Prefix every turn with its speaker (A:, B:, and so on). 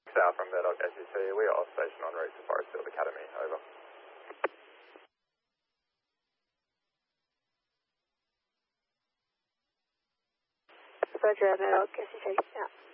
A: South from Murdoch SEC, we are off station en route to Forestfield Academy, over.
B: Roger, Murdoch SEC, yeah.